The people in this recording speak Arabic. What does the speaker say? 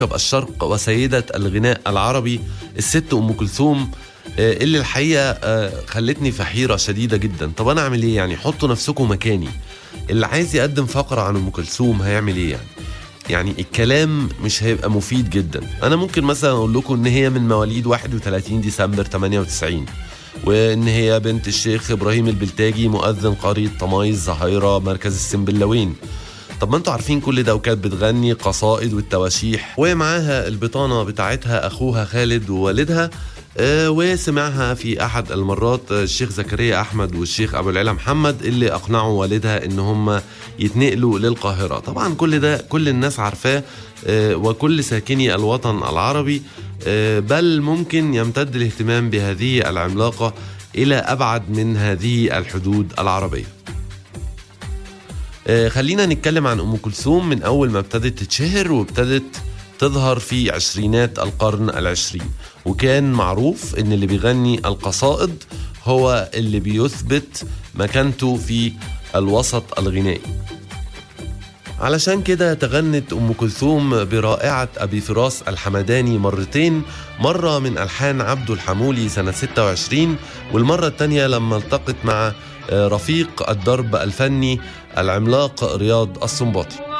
الشرق وسيدة الغناء العربي الست أم كلثوم، اللي الحقيقة خلتني في حيرة شديدة جدا. طب أنا أعمل إيه يعني؟ حطوا نفسكم مكاني، اللي عايز يقدم فقرة عن أم كلثوم هيعمل إيه يعني الكلام مش هيبقى مفيد جدا. أنا ممكن مثلا أقول لكم إن هي من مواليد 31 ديسمبر 98، وإن هي بنت الشيخ إبراهيم البلتاجي مؤذن قرية طمايز زهيرة مركز السنبلاوين. طب ما انتوا عارفين كل ده، وكانت بتغني قصائد والتواشيح، ومعاها البطانة بتاعتها أخوها خالد ووالدها. وسمعها في أحد المرات الشيخ زكريا أحمد والشيخ أبو العلا محمد اللي أقنعوا والدها إن هم يتنقلوا للقاهرة. طبعا كل ده كل الناس عارفاه، وكل ساكني الوطن العربي، بل ممكن يمتد الاهتمام بهذه العملاقة إلى أبعد من هذه الحدود العربية. خلينا نتكلم عن أم كلثوم من أول ما ابتدت تتشهر وابتدت تظهر في عشرينات القرن العشرين. وكان معروف إن اللي بيغني القصائد هو اللي بيثبت مكانته في الوسط الغنائي. علشان كده تغنت أم كلثوم برائعة أبي فراس الحمداني مرتين، مرة من ألحان عبد الحمولي سنة 26، والمرة التانية لما التقت مع رفيق الدرب الفني العملاق رياض السنباطي.